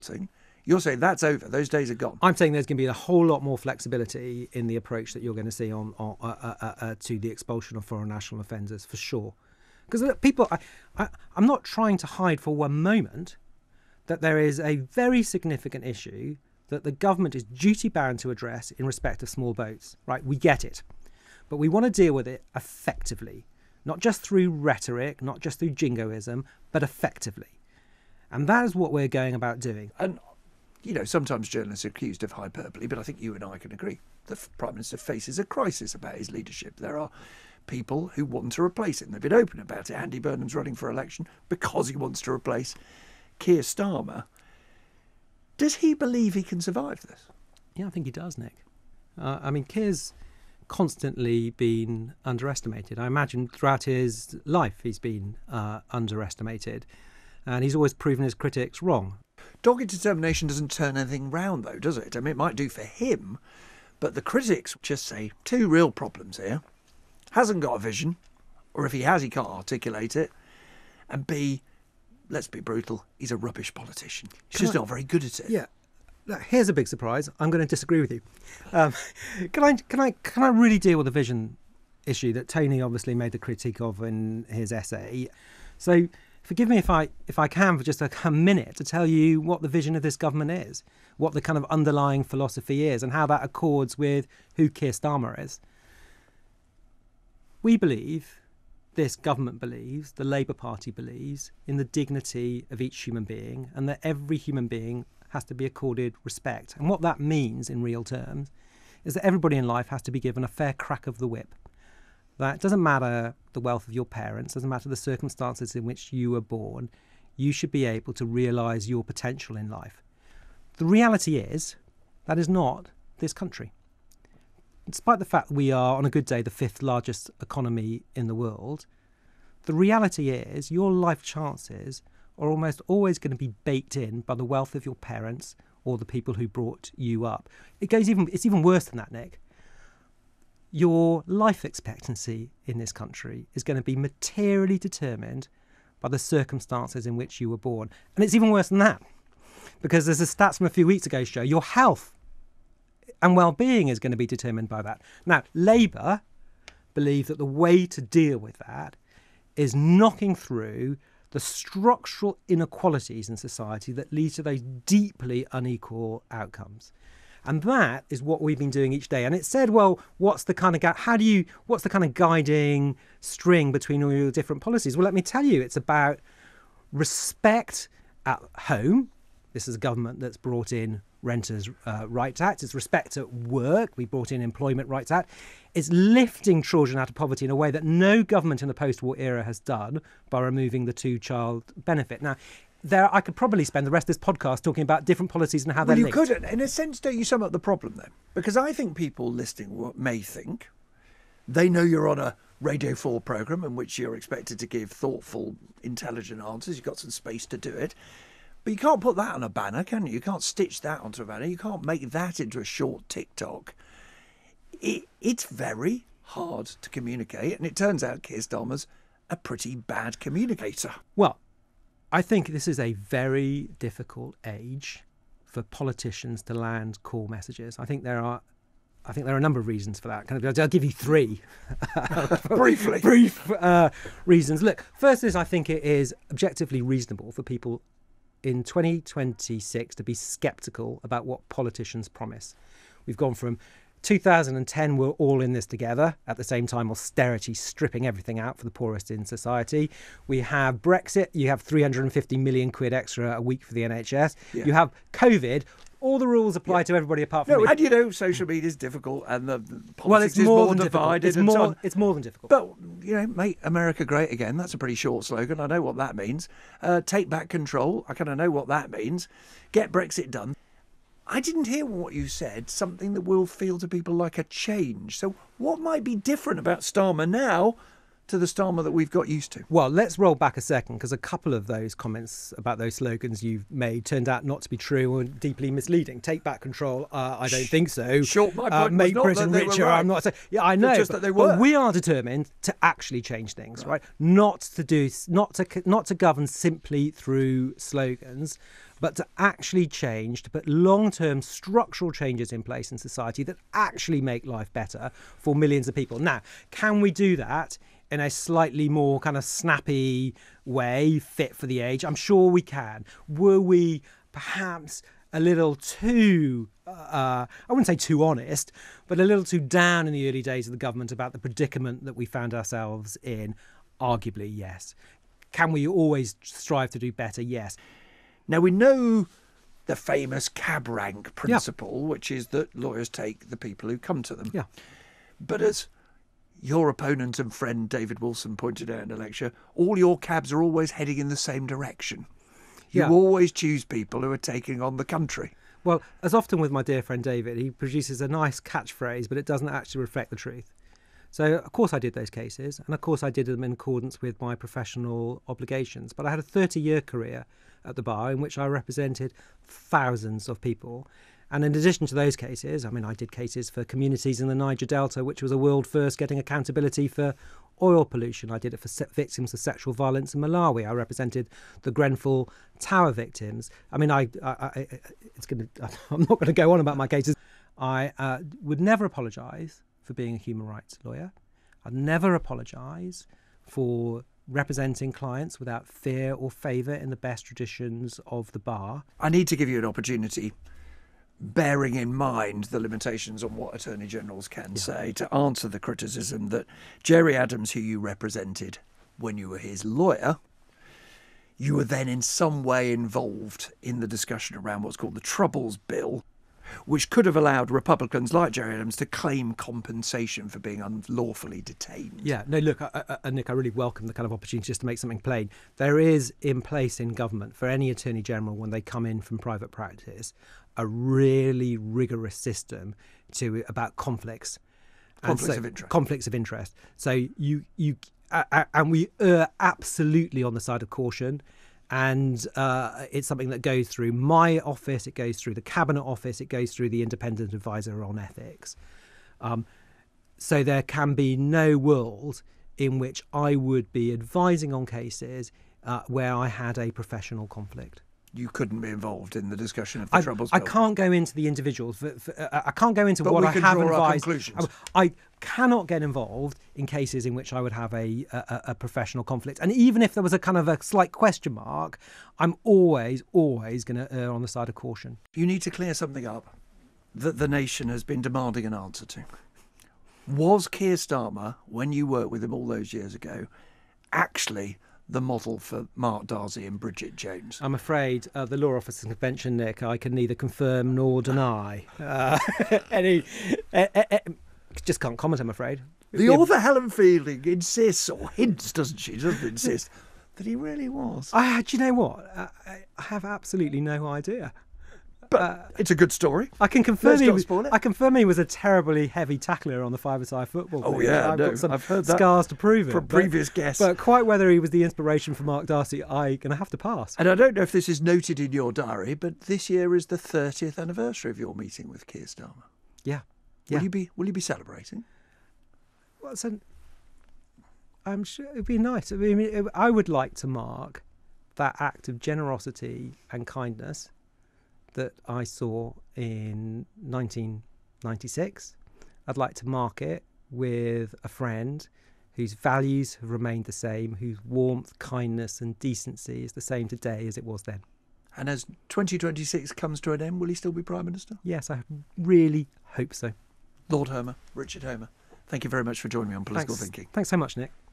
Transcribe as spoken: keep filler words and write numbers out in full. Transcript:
thing. You're saying that's over. Those days are gone. I'm saying there's going to be a whole lot more flexibility in the approach that you're going to see on, on uh, uh, uh, uh, to the expulsion of foreign national offenders, for sure. Because people, I, I, I'm not trying to hide for one moment that there is a very significant issue that the government is duty-bound to address in respect of small boats. Right? We get it. But we want to deal with it effectively, not just through rhetoric, not just through jingoism, but effectively. And that is what we're going about doing. And you know, sometimes journalists are accused of hyperbole, but I think you and I can agree. The Prime Minister faces a crisis about his leadership. There are people who want to replace him. They've been open about it. Andy Burnham's running for election because he wants to replace Keir Starmer. Does he believe he can survive this? Yeah, I think he does, Nick. Uh, I mean, Keir's constantly been underestimated. I imagine throughout his life he's been uh, underestimated. And he's always proven his critics wrong. Dogged determination doesn't turn anything round, though, does it? I mean, it might do for him, but the critics just say two real problems here. Hasn't got a vision, or if he has, he can't articulate it. And B, let's be brutal, he's a rubbish politician. He's Can just I- not very good at it. Yeah. Look, here's a big surprise. I'm going to disagree with you. Um, can I can I can I really deal with the vision issue that Tony obviously made the critique of in his essay? So forgive me if I if I can for just a, a minute to tell you what the vision of this government is, what the kind of underlying philosophy is, and how that accords with who Keir Starmer is. We believe, this government believes, the Labour Party believes, in the dignity of each human being, and that every human being has to be accorded respect. And what that means in real terms is that everybody in life has to be given a fair crack of the whip. That doesn't matter the wealth of your parents, doesn't matter the circumstances in which you were born, you should be able to realise your potential in life. The reality is, that is not this country. Despite the fact that we are, on a good day, the fifth largest economy in the world, the reality is your life chances are almost always going to be baked in by the wealth of your parents or the people who brought you up. It goes even, it's even worse than that, Nick. Your life expectancy in this country is going to be materially determined by the circumstances in which you were born. And it's even worse than that, because there's a stats from a few weeks ago show your health and well-being is going to be determined by that. Now, Labour believe that the way to deal with that is knocking through the structural inequalities in society that lead to those deeply unequal outcomes. And that is what we've been doing each day. And it said, well, what's the kind of gu- how do you what's the kind of guiding string between all your different policies? Well, let me tell you, it's about respect at home. This is a government that's brought in Renters' uh, Rights Act. It's respect at work. We brought in Employment Rights Act. It's lifting children out of poverty in a way that no government in the post-war era has done by removing the two-child benefit. Now, there, I could probably spend the rest of this podcast talking about different policies and how Well, they're you linked. could, in a sense, don't you sum up the problem then? Because I think people listening may think they know you're on a Radio four programme in which you're expected to give thoughtful, intelligent answers. You've got some space to do it. But you can't put that on a banner, can you? You can't stitch that onto a banner. You can't make that into a short TikTok. It, it's very hard to communicate. And it turns out Keir Starmer's a pretty bad communicator. Well, I think this is a very difficult age for politicians to land core messages. I think there are I think there are a number of reasons for that. Kind of, I'll give you three. Briefly. Brief uh, reasons. Look, first is I think it is objectively reasonable for people in twenty twenty-six to be sceptical about what politicians promise. We've gone from two thousand ten, we're all in this together. At the same time, austerity stripping everything out for the poorest in society. We have Brexit. You have three hundred fifty million quid extra a week for the N H S. Yeah. You have COVID. All the rules apply Yeah. to everybody apart from No, me. and you know, social media is difficult and the, the politics Well, it's is more more than difficult. divided It's and so more, on. it's more than difficult. But, you know, make America great again. That's a pretty short slogan. I know what that means. Uh, take back control. I kind of know what that means. Get Brexit done. I didn't hear what you said, something that will feel to people like a change. So what might be different about Starmer now to the Starmer that we've got used to? Well, let's roll back a second, because a couple of those comments about those slogans you've made turned out not to be true or deeply misleading. Take back control, uh, I don't think so. Sure, my point uh, was make not Britain that they were richer, right. I'm not saying. Yeah, I know. just but, that they but were. we are determined to actually change things, right? Not to do, not to, not to govern simply through slogans, but to actually change, to put long-term structural changes in place in society that actually make life better for millions of people. Now, can we do that in a slightly more kind of snappy way, fit for the age? I'm sure we can. Were we perhaps a little too, uh, I wouldn't say too honest, but a little too down in the early days of the government about the predicament that we found ourselves in? Arguably, yes. Can we always strive to do better? Yes. Now, we know the famous cab rank principle, yeah. which is that lawyers take the people who come to them. Yeah. But as your opponent and friend David Wilson pointed out in a lecture, all your cabs are always heading in the same direction. You yeah. always choose people who are taking on the country. Well, as often with my dear friend David, he produces a nice catchphrase, but it doesn't actually reflect the truth. So, of course, I did those cases, and of course, I did them in accordance with my professional obligations. But I had a thirty-year career at the bar in which I represented thousands of people. And in addition to those cases, I mean, I did cases for communities in the Niger Delta, which was a world first, getting accountability for oil pollution. I did it for se- victims of sexual violence in Malawi. I represented the Grenfell Tower victims. I mean, I, I, I it's going to. I'm not going to go on about my cases. I uh, would never apologise for being a human rights lawyer. I'd never apologise for representing clients without fear or favour in the best traditions of the bar. I need to give you an opportunity, bearing in mind the limitations on what Attorney Generals can yeah. say, to answer the criticism that Gerry Adams, who you represented when you were his lawyer, you were then in some way involved in the discussion around what's called the Troubles Bill, which could have allowed Republicans like Gerry Adams to claim compensation for being unlawfully detained. Yeah, no, look, I, I, Nick, I really welcome the kind of opportunity just to make something plain. There is in place in government for any Attorney General when they come in from private practice a really rigorous system to about conflicts. Conflicts so, of interest. Conflicts of interest. So you, you, uh, and we err absolutely on the side of caution. And uh, it's something that goes through my office, it goes through the Cabinet Office, it goes through the Independent Advisor on Ethics. Um, so there can be no world in which I would be advising on cases uh, where I had a professional conflict. You couldn't be involved in the discussion of the I, Troubles I Bill. can't go into the individuals. For, for, uh, I can't go into but what we I can have draw our advised. conclusions. I, I cannot get involved in cases in which I would have a, a, a professional conflict. And even if there was a kind of a slight question mark, I'm always, always going to err on the side of caution. You need to clear something up that the nation has been demanding an answer to. Was Keir Starmer, when you worked with him all those years ago, actually the model for Mark Darcy and Bridget Jones? I'm afraid uh, the Law Officers Convention, Nick, I can neither confirm nor deny uh, any. Uh, uh, uh, just can't comment, I'm afraid. The yeah. author Helen Fielding insists, or hints, doesn't she? She doesn't insist that he really was. I, do you know what? I, I have absolutely no idea. But uh, it's a good story. I can confirm Let's he not was, spoil it. I confirm he was a terribly heavy tackler on the five-a-side football. Oh thing. yeah, I've no, got some I've heard that scars to prove it from but, previous guests. But quite whether he was the inspiration for Mark Darcy, I'm going to have to pass. And I don't know if this is noted in your diary, but this year is the thirtieth anniversary of your meeting with Keir Starmer. Yeah, yeah. Will you be Will you be celebrating? Well, so I'm sure it'd be nice. I mean, I would like to mark that act of generosity and kindness that I saw in nineteen ninety-six. I'd like to mark it with a friend whose values have remained the same, whose warmth, kindness and decency is the same today as it was then. And as twenty twenty-six comes to an end, will he still be Prime Minister? Yes, I really hope so. Lord Homer, Richard Homer, thank you very much for joining me on Political Thanks. Thinking. Thanks so much, Nick.